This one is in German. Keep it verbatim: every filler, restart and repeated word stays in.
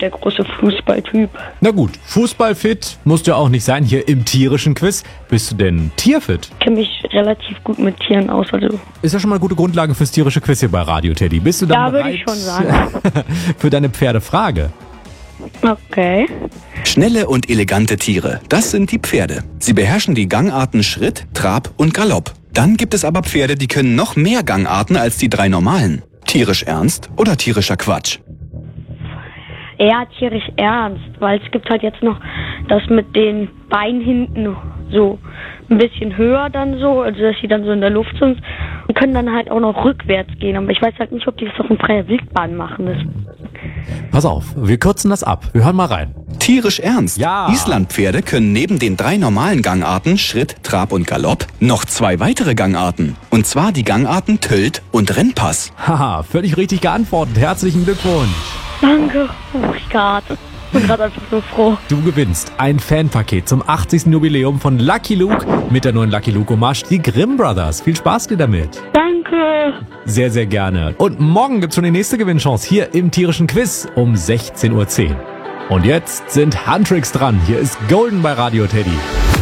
der große Fußballtyp. Na gut, fußballfit musst du ja auch nicht sein. Hier im tierischen Quiz. Bist du denn tierfit? Ich kenne mich relativ gut mit Tieren aus. Also Ist ja schon mal eine gute Grundlage fürs tierische Quiz hier bei Radio Teddy. Bist du dann ja, bereit würde ich schon sagen. für deine Pferdefrage? Okay. Schnelle und elegante Tiere, das sind die Pferde. Sie beherrschen die Gangarten Schritt, Trab und Galopp. Dann gibt es aber Pferde, die können noch mehr Gangarten als die drei normalen. Tierisch ernst oder tierischer Quatsch? Eher tierisch ernst, weil es gibt halt jetzt noch das mit den Beinen hinten so ein bisschen höher dann so, also dass sie dann so in der Luft sind und können dann halt auch noch rückwärts gehen. Aber ich weiß halt nicht, ob die das auf in freier Wildbahn machen. Das Pass auf, wir kürzen das ab. Wir hören mal rein. Tierisch ernst. Ja. Islandpferde können neben den drei normalen Gangarten Schritt, Trab und Galopp noch zwei weitere Gangarten. Und zwar die Gangarten Tölt und Rennpass. Haha, völlig richtig geantwortet. Herzlichen Glückwunsch. Danke. Oh Gott. Ich bin gerade einfach so froh. Du gewinnst ein Fanpaket zum achtzigsten Jubiläum von Lucky Luke mit der neuen Lucky Luke Hommage, die Grimm Brothers. Viel Spaß dir damit. Danke. Sehr, sehr gerne. Und morgen gibt's schon die nächste Gewinnchance hier im tierischen Quiz um sechzehn Uhr zehn. Und jetzt sind Huntrix dran. Hier ist Golden bei Radio Teddy.